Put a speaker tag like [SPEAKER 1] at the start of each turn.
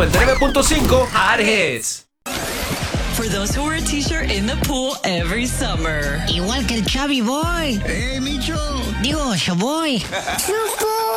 [SPEAKER 1] 99.5 Hot Hits.
[SPEAKER 2] For those who wear a t-shirt in the pool every summer.
[SPEAKER 3] Igual que el Chubby Boy.
[SPEAKER 4] Micho!
[SPEAKER 3] Digo, yo voy.